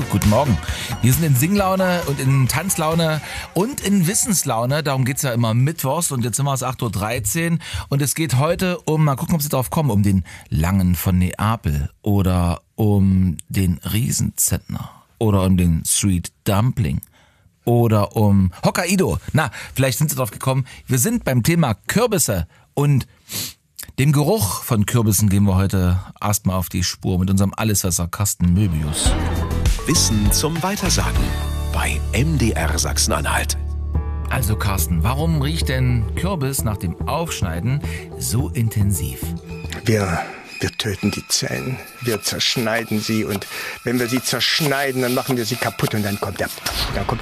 guten Morgen. Wir sind in Singlaune und in Tanzlaune und in Wissenslaune. Darum geht's ja immer mittwochs und jetzt sind wir es 8.13 Uhr und es geht heute mal gucken, ob Sie drauf kommen, um den Langen von Neapel oder um den Riesenzentner oder um den Sweet Dumpling oder um Hokkaido. Na, vielleicht sind Sie drauf gekommen. Wir sind beim Thema Kürbisse und dem Geruch von Kürbissen gehen wir heute erstmal auf die Spur mit unserem Allesesser Carsten Möbius. Wissen zum Weitersagen bei MDR Sachsen-Anhalt. Also Carsten, warum riecht denn Kürbis nach dem Aufschneiden so intensiv? Wir töten die Zellen, wir zerschneiden sie und wenn wir sie zerschneiden, dann machen wir sie kaputt und dann kommt